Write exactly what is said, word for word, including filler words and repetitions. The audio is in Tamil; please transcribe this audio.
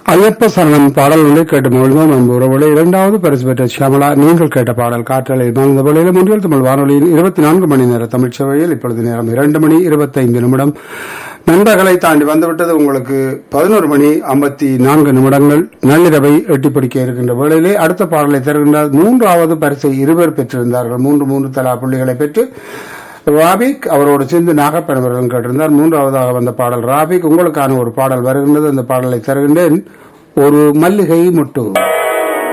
ஐயப்ப சரணம் பாடல் ஒன்றை கேட்டு மகிழ்ந்தோம். நம் உறவுகளை இரண்டாவது பரிசு பெற்ற ஷியாமலா, நீங்கள் கேட்ட பாடல் காற்றலை மகிழ்ந்த வேளையில் முன்றில் தமிழ் வானொலியின் இருபத்தி நான்கு மணி நேர தமிழ் சேவையில் இப்பொழுது நேரம் இரண்டு மணி இருபத்தைந்து நிமிடம் நண்பர்களை தாண்டி வந்துவிட்டது. உங்களுக்கு பதினோரு மணி ஐம்பத்தி நான்கு நிமிடங்கள் நள்ளிரவை எட்டி பிடிக்க இருக்கின்ற வேளையிலே அடுத்த பாடலை தருகின்றார். மூன்றாவது பரிசை இருவர் பெற்றிருந்தார்கள். மூன்று மூன்று தலா புள்ளிகளை பெற்று ராபிக் அவரோடு சேர்ந்து நாகப்பனவர்கள் கேட்டிருந்தார். மூன்றாவதாக வந்த பாடல் ராபிக், உங்களுக்கான ஒரு பாடல் வருகின்றது. அந்த பாடலை தருகின்றேன். ஒரு மல்லிகை முட்டு.